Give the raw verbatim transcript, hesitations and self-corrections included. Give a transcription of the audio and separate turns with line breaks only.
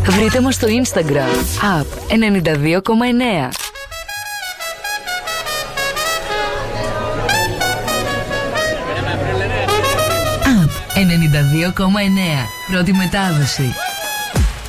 Βρείτε μας στο Instagram App ενενήντα δύο κόμμα εννέα. App ενενήντα δύο κόμμα εννέα. Πρώτη μετάδοση.